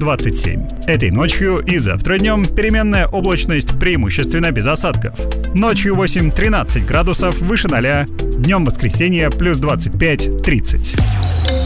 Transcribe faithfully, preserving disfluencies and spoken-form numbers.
двадцать семь. Этой ночью и завтра днем переменная облачность, преимущественно без осадков. Ночью восемь-тринадцать градусов выше ноля, днем воскресенье плюс двадцать пять-тридцать.